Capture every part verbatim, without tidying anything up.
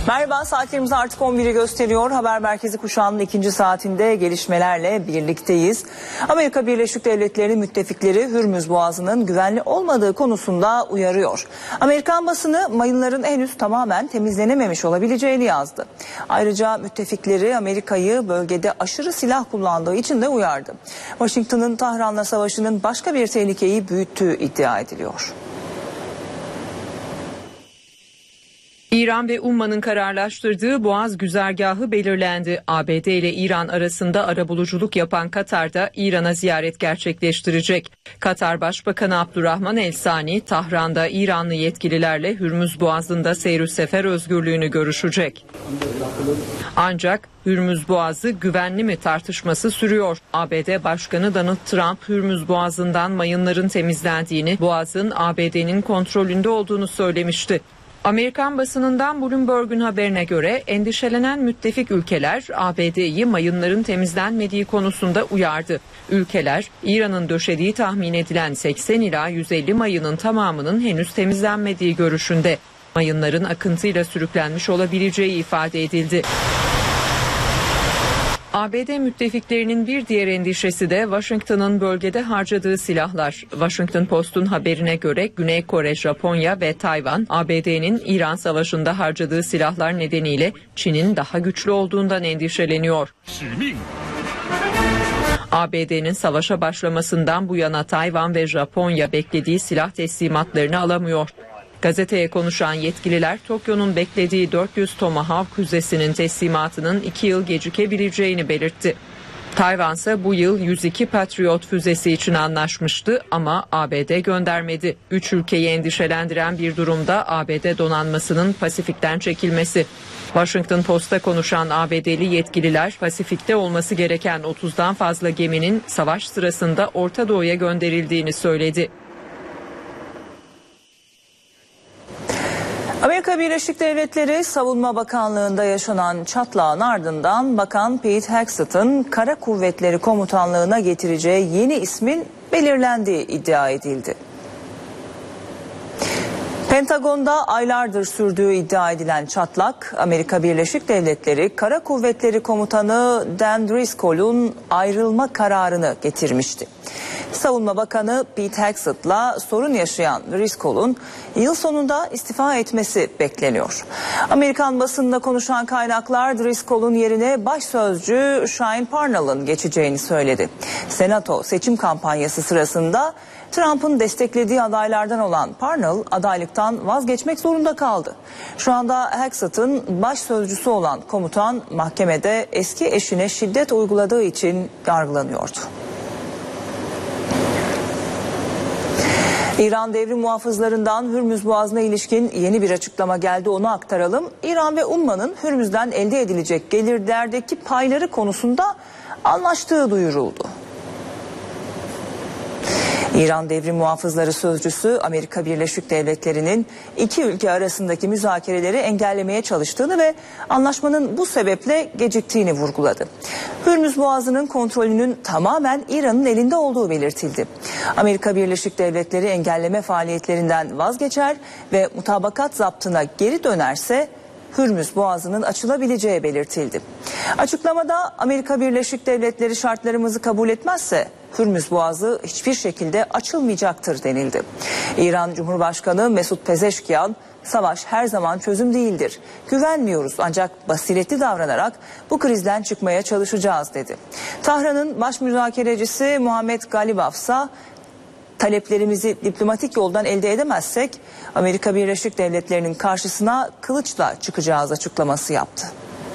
Merhaba, saatlerimiz artık on biri gösteriyor. Haber Merkezi kuşağının ikinci saatinde gelişmelerle birlikteyiz. Amerika Birleşik Devletleri müttefikleri Hürmüz Boğazı'nın güvenli olmadığı konusunda uyarıyor. Amerikan basını mayınların henüz tamamen temizlenememiş olabileceğini yazdı. Ayrıca müttefikleri Amerika'yı bölgede aşırı silah kullandığı için de uyardı. Washington'ın Tahran'la savaşının başka bir tehlikeyi büyüttüğü iddia ediliyor. İran ve Umman'ın kararlaştırdığı Boğaz güzergahı belirlendi. A B D ile İran arasında arabuluculuk yapan Katar da İran'a ziyaret gerçekleştirecek. Katar Başbakanı Abdurrahman El Sani, Tahran'da İranlı yetkililerle Hürmüz Boğazı'nda seyir sefer özgürlüğünü görüşecek. Ancak Hürmüz Boğazı güvenli mi tartışması sürüyor. A B D Başkanı Donald Trump, Hürmüz Boğazı'ndan mayınların temizlendiğini, Boğaz'ın A B D'nin kontrolünde olduğunu söylemişti. Amerikan basınından Bloomberg'un haberine göre endişelenen müttefik ülkeler A B D'yi mayınların temizlenmediği konusunda uyardı. Ülkeler İran'ın döşediği tahmin edilen seksen ila yüz elli mayının tamamının henüz temizlenmediği görüşünde. Mayınların akıntıyla sürüklenmiş olabileceği ifade edildi. A B D müttefiklerinin bir diğer endişesi de Washington'ın bölgede harcadığı silahlar. Washington Post'un haberine göre Güney Kore, Japonya ve Tayvan, A B D'nin İran Savaşı'nda harcadığı silahlar nedeniyle Çin'in daha güçlü olduğundan endişeleniyor. A B D'nin savaşa başlamasından bu yana Tayvan ve Japonya beklediği silah teslimatlarını alamıyor. Gazeteye konuşan yetkililer Tokyo'nun beklediği dört yüz Tomahawk füzesinin teslimatının iki yıl gecikebileceğini belirtti. Tayvan ise bu yıl yüz iki Patriot füzesi için anlaşmıştı ama A B D göndermedi. Üç ülkeyi endişelendiren bir durumda A B D donanmasının Pasifik'ten çekilmesi. Washington Post'ta konuşan A B D'li yetkililer Pasifik'te olması gereken otuzdan fazla geminin savaş sırasında Orta Doğu'ya gönderildiğini söyledi. Amerika Birleşik Devletleri Savunma Bakanlığı'nda yaşanan çatlağın ardından Bakan Pete Hegseth'ın Kara Kuvvetleri Komutanlığı'na getireceği yeni ismin belirlendiği iddia edildi. Pentagon'da aylardır sürdüğü iddia edilen çatlak, Amerika Birleşik Devletleri Kara Kuvvetleri Komutanı Dan Driscoll'un ayrılma kararını getirmişti. Savunma Bakanı Pete Hegseth'la sorun yaşayan Driscoll'un yıl sonunda istifa etmesi bekleniyor. Amerikan basınında konuşan kaynaklar Driscoll'un yerine başsözcü Shyne Parnell'ın geçeceğini söyledi. Senato seçim kampanyası sırasında Trump'ın desteklediği adaylardan olan Parnell adaylıktan vazgeçmek zorunda kaldı. Şu anda Hegseth'ın başsözcüsü olan komutan mahkemede eski eşine şiddet uyguladığı için yargılanıyordu. İran devrim muhafızlarından Hürmüz Boğazı'na ilişkin yeni bir açıklama geldi, onu aktaralım. İran ve Umman'ın Hürmüz'den elde edilecek gelirlerdeki payları konusunda anlaştığı duyuruldu. İran Devrim Muhafızları Sözcüsü Amerika Birleşik Devletleri'nin iki ülke arasındaki müzakereleri engellemeye çalıştığını ve anlaşmanın bu sebeple geciktiğini vurguladı. Hürmüz Boğazı'nın kontrolünün tamamen İran'ın elinde olduğu belirtildi. Amerika Birleşik Devletleri engelleme faaliyetlerinden vazgeçer ve mutabakat zaptına geri dönerse Hürmüz Boğazı'nın açılabileceği belirtildi. Açıklamada Amerika Birleşik Devletleri şartlarımızı kabul etmezse Hürmüz Boğazı hiçbir şekilde açılmayacaktır denildi. İran Cumhurbaşkanı Mesut Pezeşkiyan, savaş her zaman çözüm değildir. Güvenmiyoruz ancak basiretli davranarak bu krizden çıkmaya çalışacağız dedi. Tahran'ın baş müzakerecisi Muhammed Galibaf ise taleplerimizi diplomatik yoldan elde edemezsek Amerika Birleşik Devletleri'nin karşısına kılıçla çıkacağız açıklaması yaptı.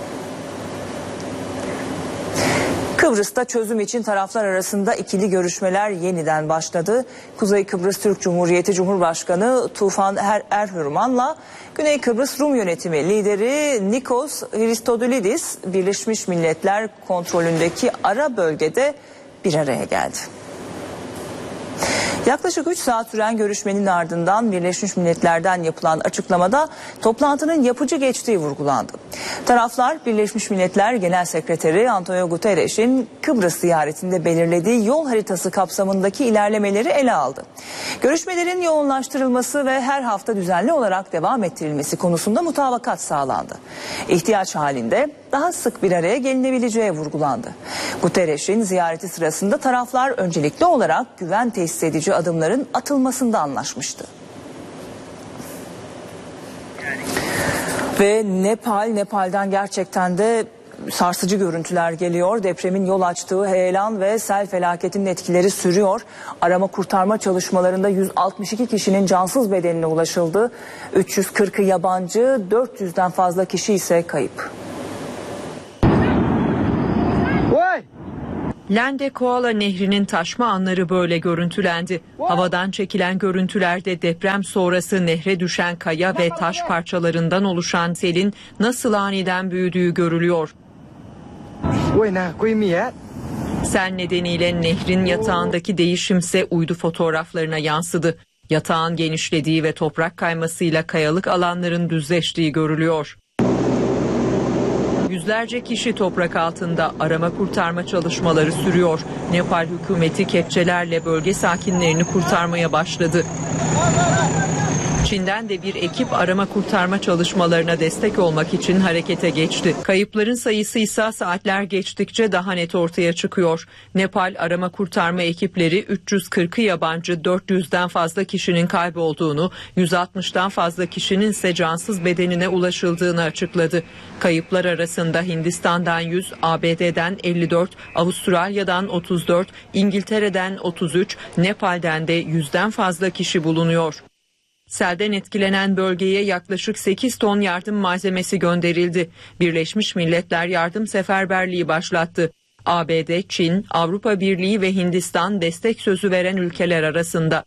Kıbrıs'ta çözüm için taraflar arasında ikili görüşmeler yeniden başladı. Kuzey Kıbrıs Türk Cumhuriyeti Cumhurbaşkanı Tufan Er Erhürman'la Güney Kıbrıs Rum Yönetimi lideri Nikos Christodoulidis Birleşmiş Milletler kontrolündeki ara bölgede bir araya geldi. Yaklaşık üç saat süren görüşmenin ardından Birleşmiş Milletler'den yapılan açıklamada toplantının yapıcı geçtiği vurgulandı. Taraflar Birleşmiş Milletler Genel Sekreteri Antonio Guterres'in Kıbrıs ziyaretinde belirlediği yol haritası kapsamındaki ilerlemeleri ele aldı. Görüşmelerin yoğunlaştırılması ve her hafta düzenli olarak devam ettirilmesi konusunda mutabakat sağlandı. İhtiyaç halinde daha sık bir araya gelinebileceği vurgulandı. Guterres'in ziyareti sırasında taraflar öncelikli olarak güven tesis edici adımların atılmasında anlaşmıştı. Ve Nepal, Nepal'den gerçekten de sarsıcı görüntüler geliyor. Depremin yol açtığı heyelan ve sel felaketinin etkileri sürüyor. Arama kurtarma çalışmalarında yüz altmış iki kişinin cansız bedenine ulaşıldı. üç yüz kırkı yabancı, dört yüzden fazla kişi ise kayıp. Lende Koala Nehri'nin taşma anları böyle görüntülendi. Havadan çekilen görüntülerde deprem sonrası nehre düşen kaya ve taş parçalarından oluşan selin nasıl aniden büyüdüğü görülüyor. Sel nedeniyle nehrin yatağındaki değişimse uydu fotoğraflarına yansıdı. Yatağın genişlediği ve toprak kaymasıyla kayalık alanların düzleştiği görülüyor. Yüzlerce kişi toprak altında, arama kurtarma çalışmaları sürüyor. Nepal hükümeti kepçelerle bölge sakinlerini kurtarmaya başladı. Çin'den de bir ekip arama kurtarma çalışmalarına destek olmak için harekete geçti. Kayıpların sayısı ise saatler geçtikçe daha net ortaya çıkıyor. Nepal arama kurtarma ekipleri üç yüz kırkı yabancı, dört yüzden fazla kişinin kaybolduğunu, yüz altmıştan fazla kişinin ise cansız bedenine ulaşıldığını açıkladı. Kayıplar arasında Hindistan'dan yüz, A B D'den elli dört, Avustralya'dan otuz dört, İngiltere'den otuz üç, Nepal'den de yüzden fazla kişi bulunuyor. Selden etkilenen bölgeye yaklaşık sekiz ton yardım malzemesi gönderildi. Birleşmiş Milletler Yardım Seferberliği başlattı. A B D, Çin, Avrupa Birliği ve Hindistan destek sözü veren ülkeler arasında.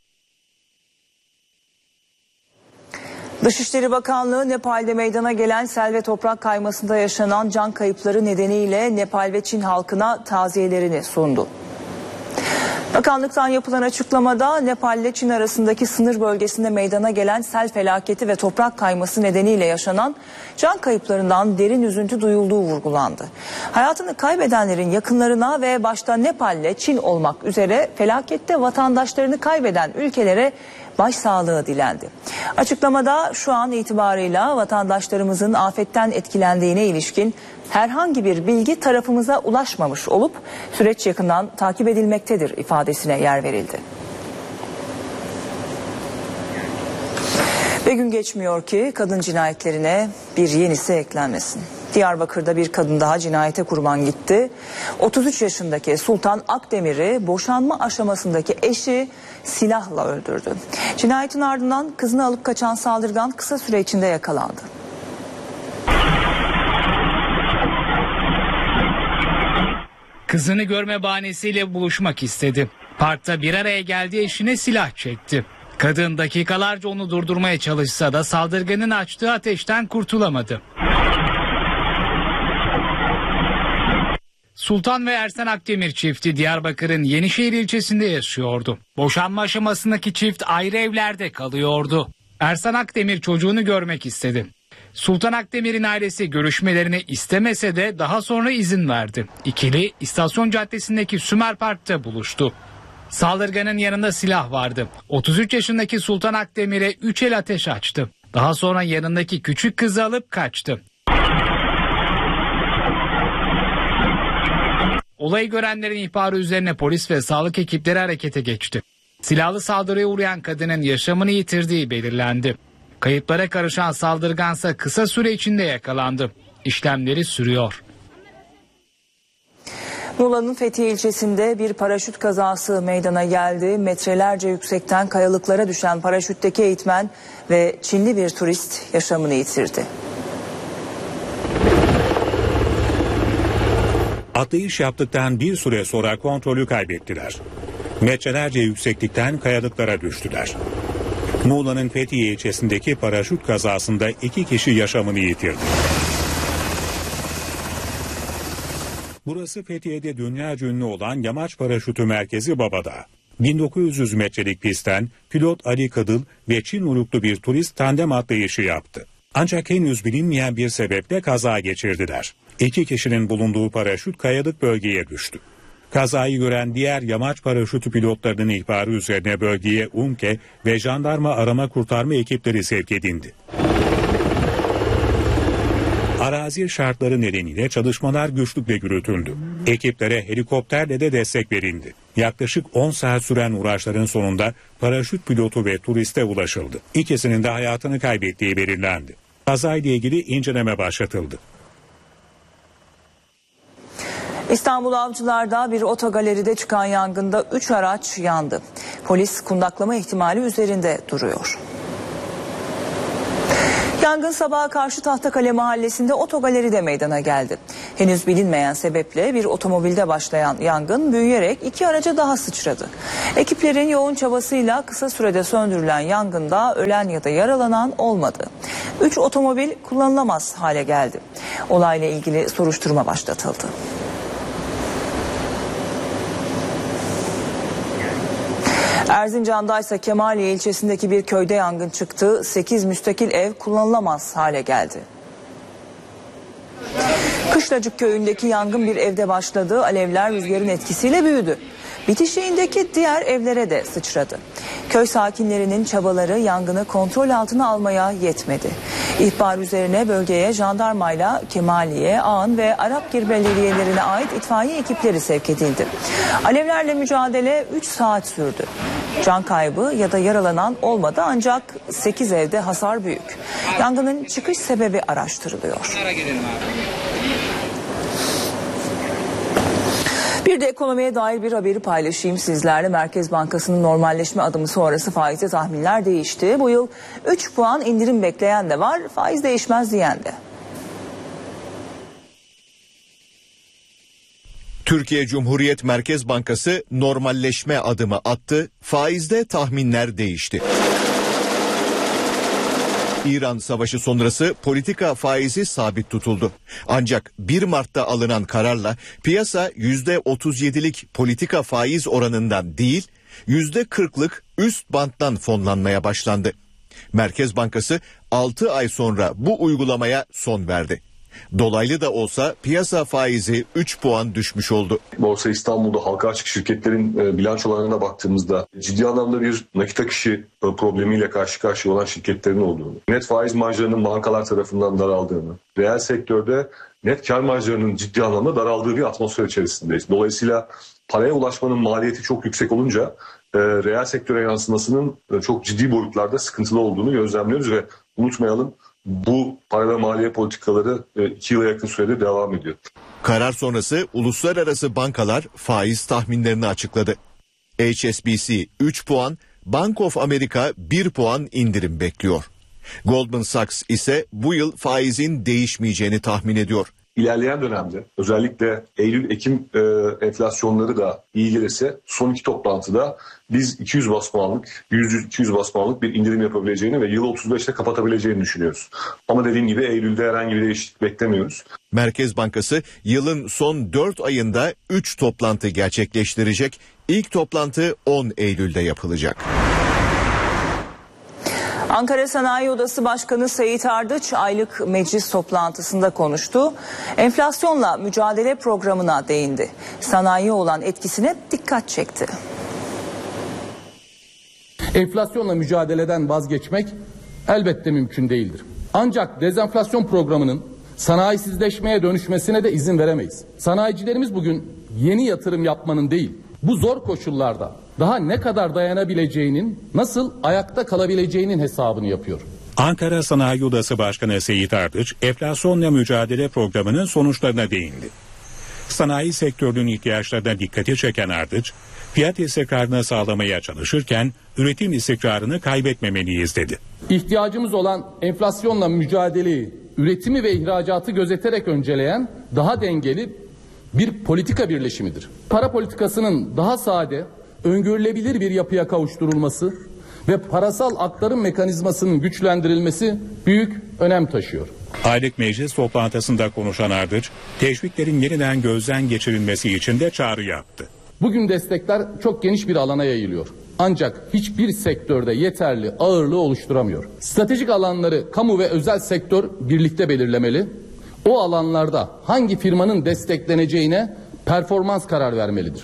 Dışişleri Bakanlığı Nepal'de meydana gelen sel ve toprak kaymasında yaşanan can kayıpları nedeniyle Nepal ve Çin halkına taziyelerini sundu. Bakanlıktan yapılan açıklamada Nepal ile Çin arasındaki sınır bölgesinde meydana gelen sel felaketi ve toprak kayması nedeniyle yaşanan can kayıplarından derin üzüntü duyulduğu vurgulandı. Hayatını kaybedenlerin yakınlarına ve başta Nepal ile Çin olmak üzere felakette vatandaşlarını kaybeden ülkelere başsağlığı dilendi. Açıklamada şu an itibarıyla vatandaşlarımızın afetten etkilendiğine ilişkin herhangi bir bilgi tarafımıza ulaşmamış olup süreç yakından takip edilmektedir ifadesine yer verildi. Ve gün geçmiyor ki kadın cinayetlerine bir yenisi eklenmesin. Diyarbakır'da bir kadın daha cinayete kurban gitti. otuz üç yaşındaki Sultan Akdemir'i boşanma aşamasındaki eşi silahla öldürdü. Cinayetin ardından kızını alıp kaçan saldırgan kısa süre içinde yakalandı. Kızını görme bahanesiyle buluşmak istedi. Parkta bir araya geldiği eşine silah çekti. Kadın dakikalarca onu durdurmaya çalışsa da saldırganın açtığı ateşten kurtulamadı. Sultan ve Ersen Akdemir çifti Diyarbakır'ın Yenişehir ilçesinde yaşıyordu. Boşanma aşamasındaki çift ayrı evlerde kalıyordu. Ersen Akdemir çocuğunu görmek istedi. Sultan Akdemir'in ailesi görüşmelerini istemese de daha sonra izin verdi. İkili İstasyon Caddesi'ndeki Sümer Park'ta buluştu. Saldırganın yanında silah vardı. otuz üç yaşındaki Sultan Akdemir'e üç el ateş açtı. Daha sonra yanındaki küçük kızı alıp kaçtı. Olayı görenlerin ihbarı üzerine polis ve sağlık ekipleri harekete geçti. Silahlı saldırıya uğrayan kadının yaşamını yitirdiği belirlendi. Kayıplara karışan saldırgansa kısa süre içinde yakalandı. İşlemleri sürüyor. Muğla'nın Fethiye ilçesinde bir paraşüt kazası meydana geldi. Metrelerce yüksekten kayalıklara düşen paraşütteki eğitmen ve Çinli bir turist yaşamını yitirdi. Atlayış yaptıktan bir süre sonra kontrolü kaybettiler. Metrelerce yükseklikten kayalıklara düştüler. Muğla'nın Fethiye ilçesindeki paraşüt kazasında iki kişi yaşamını yitirdi. Burası Fethiye'de dünyaca ünlü olan yamaç paraşütü merkezi Baba'da. bin dokuz yüz metrelik pistten pilot Ali Kadıl ve Çin uyruklu bir turist tandem atlayışı yaptı. Ancak henüz bilinmeyen bir sebeple kaza geçirdiler. İki kişinin bulunduğu paraşüt kayalık bölgeye düştü. Kazayı gören diğer yamaç paraşütü pilotlarının ihbarı üzerine bölgeye UMKE ve jandarma arama kurtarma ekipleri sevk edildi. Arazi şartları nedeniyle çalışmalar güçlükle yürütüldü. Ekiplere helikopterle de destek verildi. Yaklaşık on saat süren uğraşların sonunda paraşüt pilotu ve turiste ulaşıldı. İkisinin de hayatını kaybettiği belirlendi. Kazayla ilgili inceleme başlatıldı. İstanbul Avcılar'da bir otogaleride çıkan yangında üç araç yandı. Polis kundaklama ihtimali üzerinde duruyor. Yangın sabaha karşı Tahtakale mahallesinde otogaleride meydana geldi. Henüz bilinmeyen sebeple bir otomobilde başlayan yangın büyüyerek iki araca daha sıçradı. Ekiplerin yoğun çabasıyla kısa sürede söndürülen yangında ölen ya da yaralanan olmadı. Üç otomobil kullanılamaz hale geldi. Olayla ilgili soruşturma başlatıldı. Erzincan'da ise Kemaliye ilçesindeki bir köyde yangın çıktı. sekiz müstakil ev kullanılamaz hale geldi. Kışlacık köyündeki yangın bir evde başladı. Alevler rüzgarın etkisiyle büyüdü. Bitişiğindeki diğer evlere de sıçradı. Köy sakinlerinin çabaları yangını kontrol altına almaya yetmedi. İhbar üzerine bölgeye jandarmayla Kemaliye, Ağın ve Arapgir belediyelerine ait itfaiye ekipleri sevk edildi. Alevlerle mücadele üç saat sürdü. Can kaybı ya da yaralanan olmadı ancak sekiz evde hasar büyük. Yangının çıkış sebebi araştırılıyor. Bir de ekonomiye dair bir haberi paylaşayım sizlerle. Merkez Bankası'nın normalleşme adımı sonrası faizde tahminler değişti. Bu yıl üç puan indirim bekleyen de var, faiz değişmez diyen de. Türkiye Cumhuriyet Merkez Bankası normalleşme adımı attı, faizde tahminler değişti. İran Savaşı sonrası politika faizi sabit tutuldu. Ancak bir Mart'ta alınan kararla piyasa yüzde otuz yedilik politika faiz oranından değil, yüzde kırklık üst banttan fonlanmaya başlandı. Merkez Bankası altı ay sonra bu uygulamaya son verdi. Dolaylı da olsa piyasa faizi üç puan düşmüş oldu. Borsa İstanbul'da halka açık şirketlerin bilançolarına baktığımızda ciddi anlamda bir nakit akışı problemiyle karşı karşıya olan şirketlerin olduğunu, net faiz marjlarının bankalar tarafından daraldığını, reel sektörde net kar marjlarının ciddi anlamda daraldığı bir atmosfer içerisindeyiz. Dolayısıyla paraya ulaşmanın maliyeti çok yüksek olunca e, reel sektöre yansımasının e, çok ciddi boyutlarda sıkıntılı olduğunu gözlemliyoruz ve unutmayalım, bu para ve maliye politikaları iki yıla yakın sürede devam ediyor. Karar sonrası uluslararası bankalar faiz tahminlerini açıkladı. H S B C üç puan, Bank of America bir puan indirim bekliyor. Goldman Sachs ise bu yıl faizin değişmeyeceğini tahmin ediyor. İlerleyen dönemde özellikle Eylül-Ekim e, enflasyonları da iyi gelirse son iki toplantıda biz iki yüz bas puanlık, yüz iki yüz bas puanlık bir indirim yapabileceğini ve yılı otuz beşte kapatabileceğini düşünüyoruz. Ama dediğim gibi Eylül'de herhangi bir değişiklik beklemiyoruz. Merkez Bankası yılın son dört ayında üç toplantı gerçekleştirecek. İlk toplantı on Eylül'de yapılacak. Ankara Sanayi Odası Başkanı Seyit Ardıç aylık meclis toplantısında konuştu. Enflasyonla mücadele programına değindi. Sanayiye olan etkisine dikkat çekti. Enflasyonla mücadeleden vazgeçmek elbette mümkün değildir. Ancak dezenflasyon programının sanayisizleşmeye dönüşmesine de izin veremeyiz. Sanayicilerimiz bugün yeni yatırım yapmanın değil, bu zor koşullarda daha ne kadar dayanabileceğinin, nasıl ayakta kalabileceğinin hesabını yapıyor. Ankara Sanayi Odası Başkanı Seyit Ardıç, enflasyonla mücadele programının sonuçlarına değindi. Sanayi sektörünün ihtiyaçlarına dikkati çeken Ardıç, fiyat istikrarını sağlamaya çalışırken üretim istikrarını kaybetmemeliyiz dedi. İhtiyacımız olan enflasyonla mücadeleyi, üretimi ve ihracatı gözeterek önceleyen daha dengeli bir politika birleşimidir. Para politikasının daha sade, öngörülebilir bir yapıya kavuşturulması ve parasal aktarım mekanizmasının güçlendirilmesi büyük önem taşıyor. Aylık meclis toplantısında konuşan Ardıç, teşviklerin yeniden gözden geçirilmesi için de çağrı yaptı. Bugün destekler çok geniş bir alana yayılıyor. Ancak hiçbir sektörde yeterli ağırlığı oluşturamıyor. Stratejik alanları kamu ve özel sektör birlikte belirlemeli. O alanlarda hangi firmanın destekleneceğine performans karar vermelidir.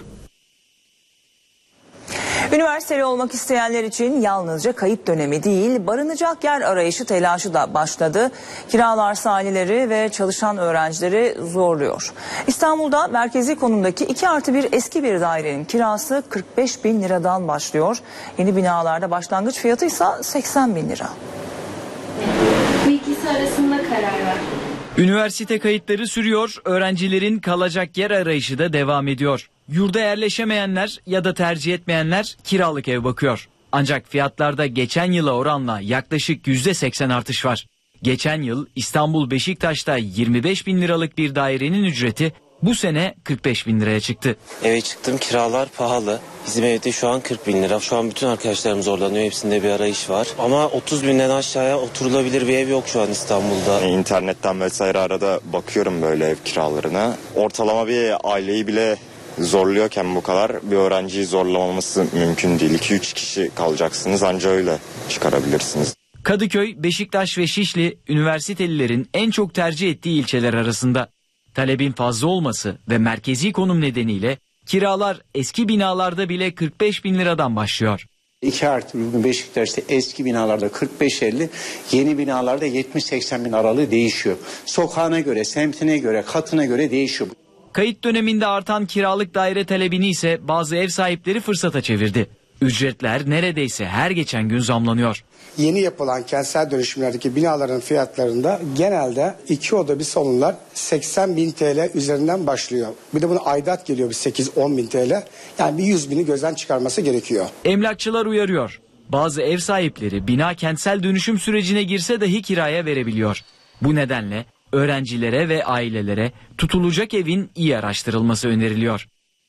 Üniversiteli olmak isteyenler için yalnızca kayıt dönemi değil, barınacak yer arayışı telaşı da başladı. Kiralar aileleri ve çalışan öğrencileri zorluyor. İstanbul'da merkezi konumdaki iki artı bir eski bir dairenin kirası kırk beş bin liradan başlıyor. Yeni binalarda başlangıç fiyatı ise seksen bin lira. Bu ikisi arasında karar ver. Üniversite kayıtları sürüyor, öğrencilerin kalacak yer arayışı da devam ediyor. Yurda yerleşemeyenler ya da tercih etmeyenler kiralık ev bakıyor. Ancak fiyatlarda geçen yıla oranla yaklaşık yüzde seksen artış var. Geçen yıl İstanbul Beşiktaş'ta yirmi beş bin liralık bir dairenin ücreti bu sene kırk beş bin liraya çıktı. Eve çıktım, kiralar pahalı. Bizim evde şu an kırk bin lira. Şu an bütün arkadaşlarım zorlanıyor. Hepsinde bir arayış var. Ama otuz binden aşağıya oturulabilir bir ev yok şu an İstanbul'da. İnternetten vesaire arada bakıyorum böyle ev kiralarına. Ortalama bir aileyi bile zorluyorken bu kadar bir öğrenciyi zorlamaması mümkün değil. iki üç kişi kalacaksınız, anca öyle çıkarabilirsiniz. Kadıköy, Beşiktaş ve Şişli üniversitelilerin en çok tercih ettiği ilçeler arasında. Talebin fazla olması ve merkezi konum nedeniyle kiralar eski binalarda bile kırk beş bin liradan başlıyor. iki artı bir Beşiktaş'ta eski binalarda kırk beş elli, yeni binalarda yetmiş seksen bin aralığı değişiyor. Sokağına göre, semtine göre, katına göre değişiyor. Kayıt döneminde artan kiralık daire talebini ise bazı ev sahipleri fırsata çevirdi. Ücretler neredeyse her geçen gün zamlanıyor. Yeni yapılan kentsel dönüşümlerdeki binaların fiyatlarında genelde iki oda bir salonlar seksen bin T L üzerinden başlıyor. Bir de buna aidat geliyor bir sekiz on bin T L. Yani bir yüz bini gözden çıkarması gerekiyor. Emlakçılar uyarıyor. Bazı ev sahipleri bina kentsel dönüşüm sürecine girse dahi kiraya verebiliyor. Bu nedenle öğrencilere ve ailelere tutulacak evin iyi araştırılması öneriliyor.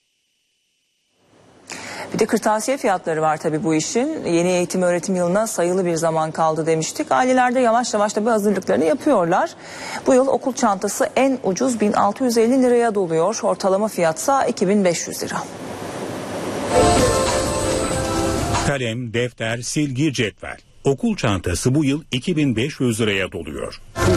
Bir de kırtasiye fiyatları var tabii bu işin. Yeni eğitim öğretim yılına sayılı bir zaman kaldı demiştik. Aileler de yavaş yavaş tabii hazırlıklarını yapıyorlar. Bu yıl okul çantası en ucuz bin altı yüz elli liraya doluyor. Ortalama fiyatsa iki bin beş yüz lira. Kalem, defter, silgi, cetvel. Okul çantası bu yıl iki bin beş yüz liraya doluyor.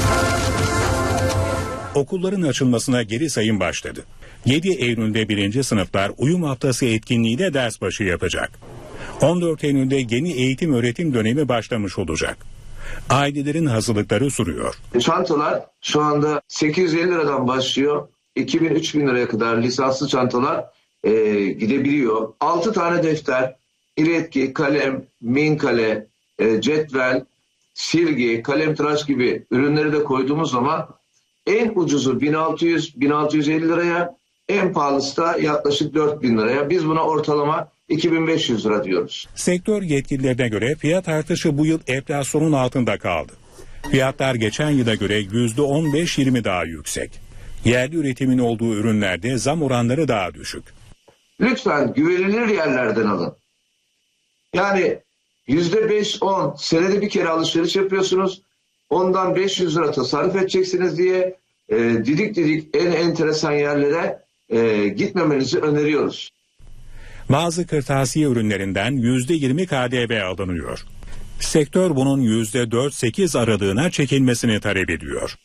Okulların açılmasına geri sayım başladı. yedi Eylül'de birinci sınıflar uyum haftası etkinliğiyle ders başı yapacak. on dört Eylül'de yeni eğitim öğretim dönemi başlamış olacak. Ailelerin hazırlıkları sürüyor. Çantalar şu anda sekiz yüz elli liradan başlıyor. iki bin üç bin liraya kadar lisanslı çantalar e, gidebiliyor. altı tane defter, iletki, kalem, minkale, e, cetvel, silgi, kalemtıraş gibi ürünleri de koyduğumuz zaman en ucuzu bin altı yüz bin altı yüz elli liraya, en pahalısı da yaklaşık dört bin liraya. Biz buna ortalama iki bin beş yüz lira diyoruz. Sektör yetkililerine göre fiyat artışı bu yıl enflasyonun altında kaldı. Fiyatlar geçen yıla göre yüzde on beş yirmi daha yüksek. Yerli üretimin olduğu ürünlerde zam oranları daha düşük. Lütfen güvenilir yerlerden alın. Yani yüzde beş on senede bir kere alışveriş yapıyorsunuz. Ondan beş yüz lira tasarruf edeceksiniz diye e, didik didik en enteresan yerlere e, gitmemenizi öneriyoruz. Bazı kırtasiye ürünlerinden yüzde yirmi K D V alınıyor. Sektör bunun yüzde dört sekiz aralığına çekilmesini talep ediyor.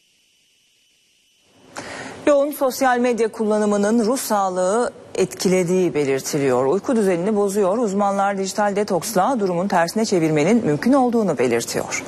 Yoğun sosyal medya kullanımının ruh sağlığı etkilediği belirtiliyor. Uyku düzenini bozuyor. Uzmanlar dijital detoksla durumun tersine çevirmenin mümkün olduğunu belirtiyor.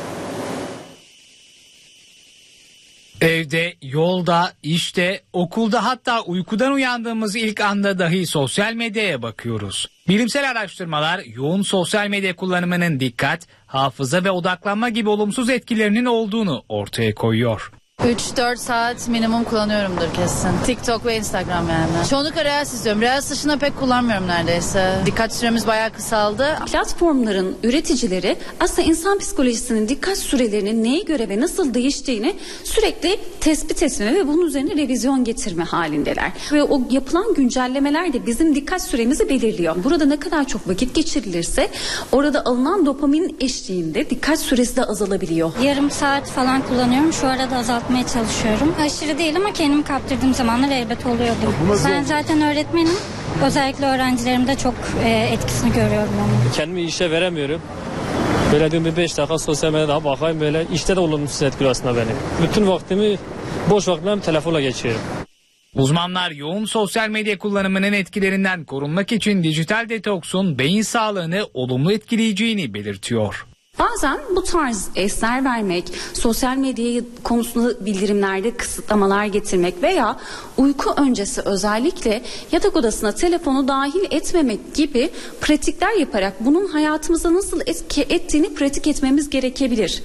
Evde, yolda, işte, okulda, hatta uykudan uyandığımız ilk anda dahi sosyal medyaya bakıyoruz. Bilimsel araştırmalar yoğun sosyal medya kullanımının dikkat, hafıza ve odaklanma gibi olumsuz etkilerinin olduğunu ortaya koyuyor. üç dört saat minimum kullanıyorumdur kesin. TikTok ve Instagram yani. Çoğunlukla Reels izliyorum. Reels dışında pek kullanmıyorum neredeyse. Dikkat süremiz bayağı kısaldı. Platformların üreticileri aslında insan psikolojisinin dikkat sürelerinin neye göre ve nasıl değiştiğini sürekli tespit etme ve bunun üzerine revizyon getirme halindeler. Ve o yapılan güncellemeler de bizim dikkat süremizi belirliyor. Burada ne kadar çok vakit geçirilirse orada alınan dopamin eşliğinde dikkat süresi de azalabiliyor. Yarım saat falan kullanıyorum. Şu arada azalttım yapmaya çalışıyorum. Aşırı değil ama kendimi kaptırdığım zamanlar elbet oluyordu. Ben zaten öğretmenim. Özellikle öğrencilerimde çok e, etkisini görüyorum onu. Kendimi işe veremiyorum. Böyle diyorum bir beş dakika sosyal medyada bakayım, böyle işte de olumsuz etkili aslında beni. Bütün vaktimi, boş vaktimi telefonla geçiyorum. Uzmanlar yoğun sosyal medya kullanımının etkilerinden korunmak için dijital detoksun beyin sağlığını olumlu etkileyeceğini belirtiyor. Bazen bu tarz esler vermek, sosyal medya konusunda bildirimlerde kısıtlamalar getirmek veya uyku öncesi özellikle yatak odasına telefonu dahil etmemek gibi pratikler yaparak bunun hayatımıza nasıl etki ettiğini pratik etmemiz gerekebilir.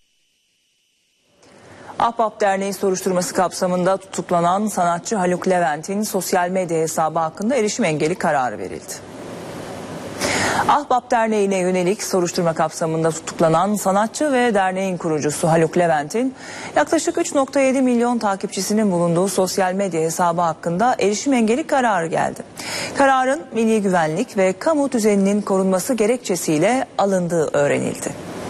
Ahbap Derneği soruşturması kapsamında tutuklanan sanatçı Haluk Levent'in sosyal medya hesabı hakkında erişim engeli kararı verildi. Ahbap Derneği'ne yönelik soruşturma kapsamında tutuklanan sanatçı ve derneğin kurucusu Haluk Levent'in yaklaşık üç nokta yedi milyon takipçisinin bulunduğu sosyal medya hesabı hakkında erişim engeli kararı geldi. Kararın milli güvenlik ve kamu düzeninin korunması gerekçesiyle alındığı öğrenildi.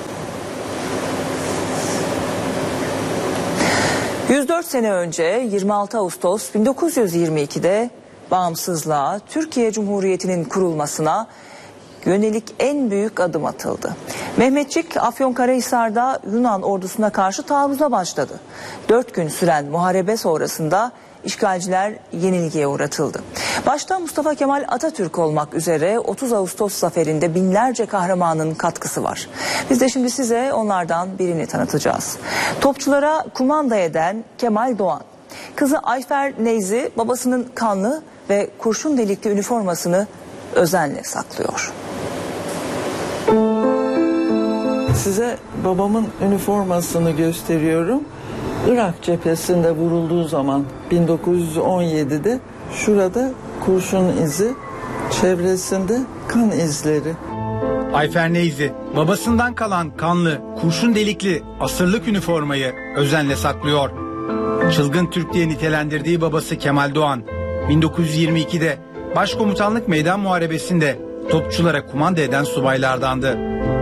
yüz dört sene önce yirmi altı Ağustos bin dokuz yüz yirmi iki'de bağımsızlığa, Türkiye Cumhuriyeti'nin kurulmasına yönelik en büyük adım atıldı. Mehmetçik Afyonkarahisar'da Yunan ordusuna karşı taarruza başladı. Dört gün süren muharebe sonrasında işgalciler yenilgiye uğratıldı. Başta Mustafa Kemal Atatürk olmak üzere otuz Ağustos zaferinde binlerce kahramanın katkısı var. Biz de şimdi size onlardan birini tanıtacağız. Topçulara kumanda eden Kemal Doğan. Kızı Ayfer Neyzi babasının kanlı ve kurşun delikli üniformasını özenle saklıyor. Size babamın üniformasını gösteriyorum. Irak cephesinde vurulduğu zaman bin dokuz yüz on yedi'de şurada kurşun izi, çevresinde kan izleri. Ayfer Neyzi babasından kalan kanlı, kurşun delikli asırlık üniformayı özenle saklıyor. Çılgın Türk diye nitelendirdiği babası Kemal Doğan bin dokuz yüz yirmi iki'de Başkomutanlık Meydan Muharebesi'nde topçulara kumanda eden subaylardandı.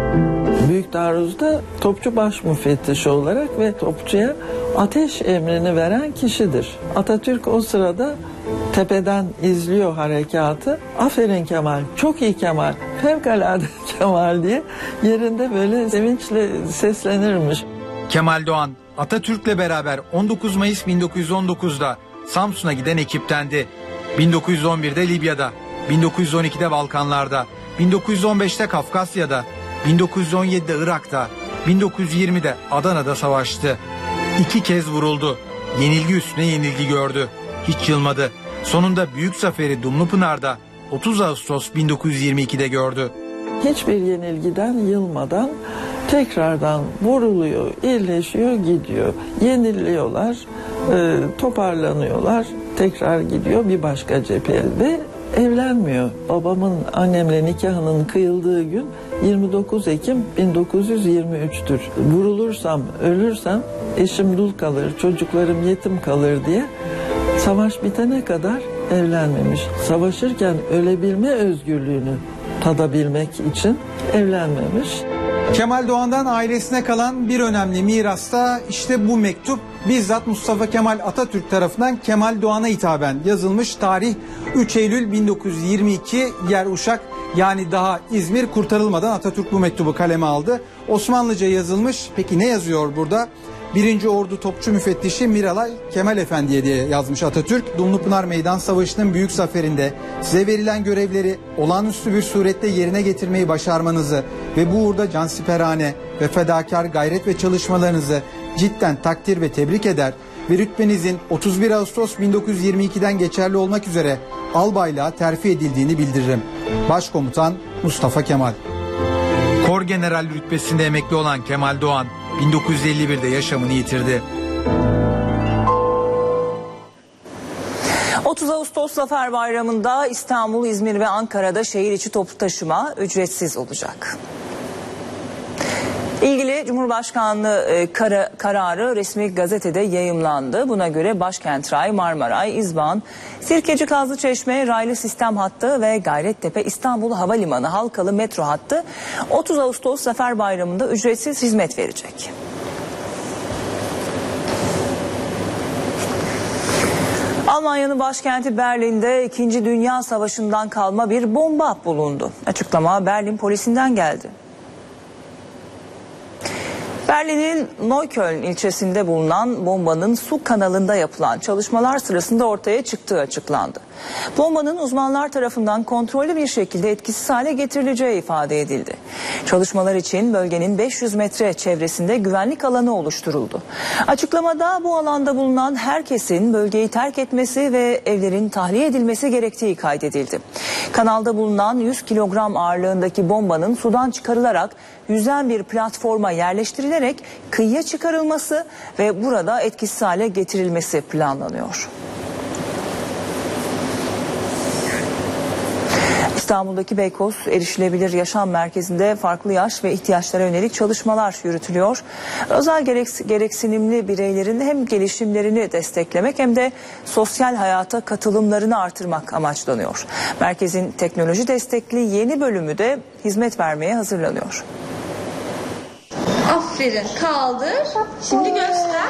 Büyük taarruzda topçu baş müfettişi olarak ve topçuya ateş emrini veren kişidir. Atatürk o sırada tepeden izliyor harekatı. Aferin Kemal, çok iyi Kemal, fevkalade Kemal diye yerinde böyle sevinçle seslenirmiş. Kemal Doğan Atatürk'le beraber on dokuz Mayıs bin dokuz yüz on dokuz'da Samsun'a giden ekiptendi. bin dokuz yüz on bir'de Libya'da, bin dokuz yüz on iki'de Balkanlar'da, bin dokuz yüz on beş'te Kafkasya'da, bin dokuz yüz on yedi'de Irak'ta, bin dokuz yüz yirmi'de Adana'da savaştı. İki kez vuruldu. Yenilgi üstüne yenilgi gördü. Hiç yılmadı. Sonunda büyük zaferi Dumlupınar'da otuz Ağustos bin dokuz yüz yirmi iki'de gördü. Hiçbir yenilgiden yılmadan tekrardan vuruluyor, iyileşiyor, gidiyor. Yeniliyorlar, e, toparlanıyorlar, tekrar gidiyor bir başka cepheye ve evlenmiyor. Babamın annemle nikahının kıyıldığı gün yirmi dokuz Ekim bin dokuz yüz yirmi üç'tür. Vurulursam, ölürsem eşim dul kalır, çocuklarım yetim kalır diye savaş bitene kadar evlenmemiş. Savaşırken ölebilme özgürlüğünü tadabilmek için evlenmemiş. Kemal Doğan'dan ailesine kalan bir önemli miras da işte bu mektup, bizzat Mustafa Kemal Atatürk tarafından Kemal Doğan'a hitaben yazılmış. Tarih üç Eylül bin dokuz yüz yirmi iki, yer Uşak, yani daha İzmir kurtarılmadan Atatürk bu mektubu kaleme aldı. Osmanlıca yazılmış. Peki ne yazıyor burada? Birinci Ordu Topçu Müfettişi Miralay Kemal Efendi'ye diye yazmış Atatürk. Dumlupınar Meydan Savaşı'nın büyük zaferinde size verilen görevleri olağanüstü bir surette yerine getirmeyi başarmanızı ve bu uğurda cansiperane ve fedakar gayret ve çalışmalarınızı cidden takdir ve tebrik eder ve rütbenizin otuz bir Ağustos bin dokuz yüz yirmi iki'den geçerli olmak üzere albaylığa terfi edildiğini bildiririm. Başkomutan Mustafa Kemal. Kor General rütbesinde emekli olan Kemal Doğan bin dokuz yüz elli bir'de yaşamını yitirdi. otuz Ağustos Zafer Bayramı'nda İstanbul, İzmir ve Ankara'da şehir içi toplu taşıma ücretsiz olacak. İlgili Cumhurbaşkanlığı kara, kararı resmi gazetede yayımlandı. Buna göre Başkent Ray, Marmaray, İzban, Sirkeci Kazlıçeşme raylı sistem hattı ve Gayrettepe İstanbul Havalimanı halkalı metro hattı otuz Ağustos Zafer Bayramı'nda ücretsiz hizmet verecek. Almanya'nın başkenti Berlin'de İkinci Dünya Savaşı'ndan kalma bir bomba bulundu. Açıklama Berlin polisinden geldi. Berlin'in Neukölln ilçesinde bulunan bombanın su kanalında yapılan çalışmalar sırasında ortaya çıktığı açıklandı. Bombanın uzmanlar tarafından kontrollü bir şekilde etkisiz hale getirileceği ifade edildi. Çalışmalar için bölgenin beş yüz metre çevresinde güvenlik alanı oluşturuldu. Açıklamada bu alanda bulunan herkesin bölgeyi terk etmesi ve evlerin tahliye edilmesi gerektiği kaydedildi. Kanalda bulunan yüz kilogram ağırlığındaki bombanın sudan çıkarılarak yüzen bir platforma yerleştirilerek kıyıya çıkarılması ve burada etkisiz hale getirilmesi planlanıyor. İstanbul'daki Beykoz Erişilebilir Yaşam Merkezi'nde farklı yaş ve ihtiyaçlara yönelik çalışmalar yürütülüyor. Özel gereks- gereksinimli bireylerin hem gelişimlerini desteklemek hem de sosyal hayata katılımlarını artırmak amaçlanıyor. Merkezin teknoloji destekli yeni bölümü de hizmet vermeye hazırlanıyor. Aferin, kaldır. Şimdi göster.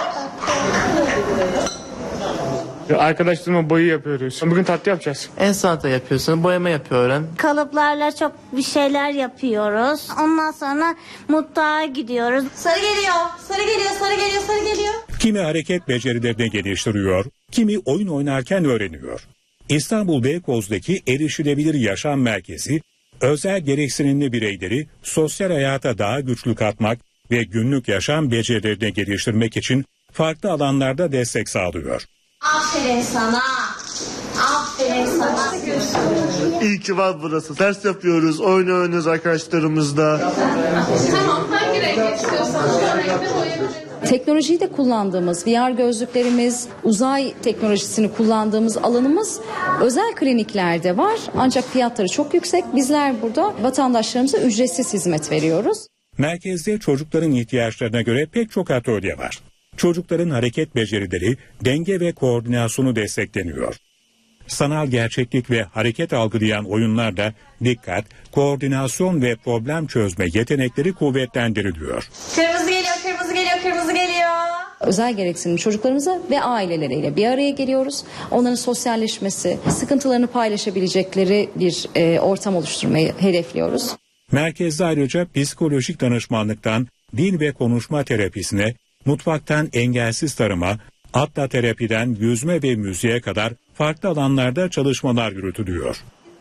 Arkadaşlarımla boyu yapıyoruz. Bugün tatlı yapacağız. En sanata yapıyorsun, boyama yapıyorum. Kalıplarla çok bir şeyler yapıyoruz. Ondan sonra mutfağa gidiyoruz. Sarı geliyor, sarı geliyor, sarı geliyor, sarı geliyor. Kimi hareket becerilerini geliştiriyor, kimi oyun oynarken öğreniyor. İstanbul Beykoz'daki Erişilebilir Yaşam Merkezi, özel gereksinimli bireyleri sosyal hayata daha güçlü katmak ve günlük yaşam becerilerini geliştirmek için farklı alanlarda destek sağlıyor. Aferin sana. Aferin sana. İyi ki var burası. Ders yapıyoruz, oyun oynuyoruz arkadaşlarımızla. Tamam, hangi renk istiyorsan şu renkte boyayabiliriz. Teknolojiyi de kullandığımız, V R gözlüklerimiz, uzay teknolojisini kullandığımız alanımız özel kliniklerde var. Ancak fiyatları çok yüksek. Bizler burada vatandaşlarımıza ücretsiz hizmet veriyoruz. Merkezde çocukların ihtiyaçlarına göre pek çok atölye var. Çocukların hareket becerileri, denge ve koordinasyonu destekleniyor. Sanal gerçeklik ve hareket algılayan oyunlarda dikkat, koordinasyon ve problem çözme yetenekleri kuvvetlendiriliyor. Kırmızı geliyor, kırmızı geliyor, kırmızı geliyor. Özel gereksinim çocuklarımıza ve aileleriyle bir araya geliyoruz. Onların sosyalleşmesi, sıkıntılarını paylaşabilecekleri bir e, ortam oluşturmayı hedefliyoruz. Merkezde ayrıca psikolojik danışmanlıktan dil ve konuşma terapisine, mutfaktan engelsiz tarıma, atla terapiden yüzme ve müziğe kadar farklı alanlarda çalışmalar yürütülüyor.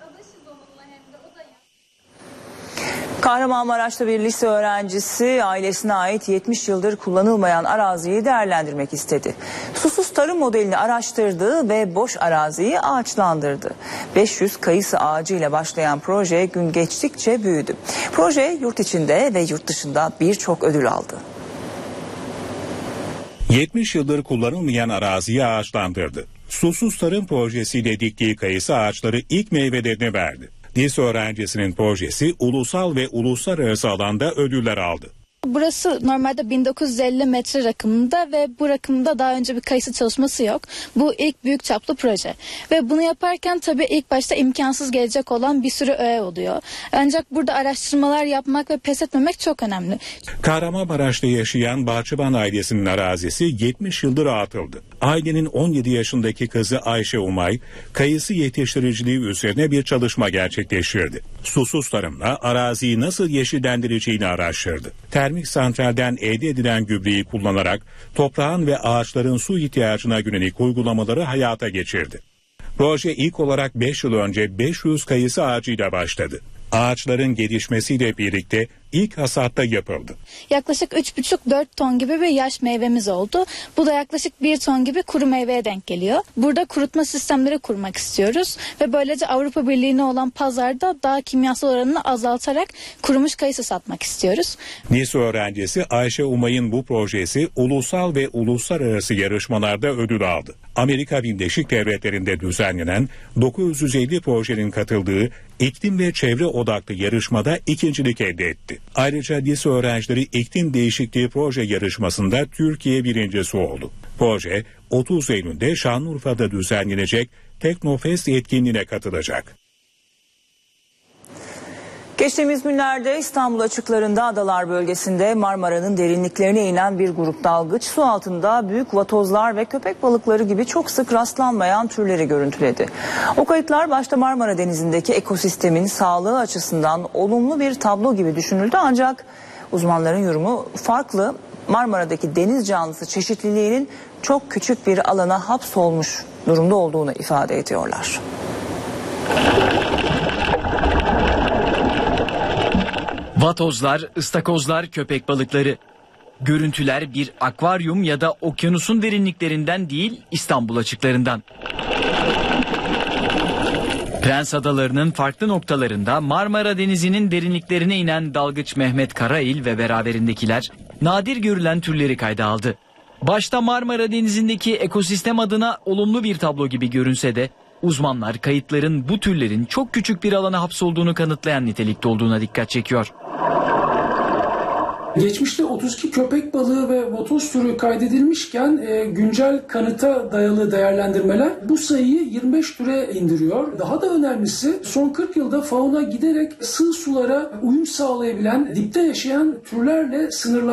Kahramanmaraş'ta bir lise öğrencisi ailesine ait yetmiş yıldır kullanılmayan araziyi değerlendirmek istedi. Susuz tarım modelini araştırdı ve boş araziyi ağaçlandırdı. beş yüz kayısı ağacı ile başlayan proje gün geçtikçe büyüdü. Proje yurt içinde ve yurt dışında birçok ödül aldı. yetmiş yıldır kullanılmayan araziyi ağaçlandırdı. Susuz tarım projesiyle diktiği kayısı ağaçları ilk meyvelerini verdi. Lise öğrencisinin projesi ulusal ve uluslararası alanda ödüller aldı. Burası normalde bin dokuz yüz elli metre rakımında ve bu rakımda daha önce bir kayısı çalışması yok. Bu ilk büyük çaplı proje ve bunu yaparken tabii ilk başta imkansız gelecek olan bir sürü öğe oluyor. Ancak burada araştırmalar yapmak ve pes etmemek çok önemli. Kahramanmaraş'ta yaşayan Bahçıvan ailesinin arazisi yetmiş yıldır atıldı. Ailenin on yedi yaşındaki kızı Ayşe Umay, kayısı yetiştiriciliği üzerine bir çalışma gerçekleştirdi. Susuz tarımla araziyi nasıl yeşillendireceğini araştırdı. Termik santralden elde edilen gübreyi kullanarak toprağın ve ağaçların su ihtiyacına yönelik uygulamaları hayata geçirdi. Proje ilk olarak beş yıl önce beş yüz kayısı ağacıyla başladı. Ağaçların gelişmesiyle birlikte ilk hasatta yapıldı. Yaklaşık üç buçuk dört ton gibi bir yaş meyvemiz oldu. Bu da yaklaşık bir ton gibi kuru meyveye denk geliyor. Burada kurutma sistemleri kurmak istiyoruz ve böylece Avrupa Birliği'ne olan pazarda daha kimyasal oranını azaltarak kurumuş kayısı satmak istiyoruz. Lise öğrencisi Ayşe Umay'ın bu projesi ulusal ve uluslararası yarışmalarda ödül aldı. Amerika Birleşik Devletleri'nde düzenlenen dokuz yüz elli projenin katıldığı iklim ve çevre odaklı yarışmada ikincilik elde etti. Ayrıca lise öğrencileri iklim değişikliği proje yarışmasında Türkiye birincisi oldu. Proje otuz Eylül'de Şanlıurfa'da düzenlenecek Teknofest etkinliğine katılacak. Geçtiğimiz günlerde İstanbul açıklarında Adalar bölgesinde Marmara'nın derinliklerine inen bir grup dalgıç su altında büyük vatozlar ve köpek balıkları gibi çok sık rastlanmayan türleri görüntüledi. O kayıtlar başta Marmara Denizi'ndeki ekosistemin sağlığı açısından olumlu bir tablo gibi düşünüldü, ancak uzmanların yorumu farklı. Marmara'daki deniz canlısı çeşitliliğinin çok küçük bir alana hapsolmuş durumda olduğunu ifade ediyorlar. Vatozlar, ıstakozlar, köpek balıkları. Görüntüler bir akvaryum ya da okyanusun derinliklerinden değil, İstanbul açıklarından. Prens Adaları'nın farklı noktalarında Marmara Denizi'nin derinliklerine inen dalgıç Mehmet Karail ve beraberindekiler nadir görülen türleri kayda aldı. Başta Marmara Denizi'ndeki ekosistem adına olumlu bir tablo gibi görünse de uzmanlar kayıtların bu türlerin çok küçük bir alana hapsolduğunu kanıtlayan nitelikte olduğuna dikkat çekiyor. Geçmişte otuz iki köpek balığı ve vatoz türü kaydedilmişken e, güncel kanıta dayalı değerlendirmeler bu sayıyı yirmi beş türe indiriyor. Daha da önemlisi son kırk yılda fauna giderek sığ sulara uyum sağlayabilen, dipte yaşayan türlerle sınırlanmaktadır.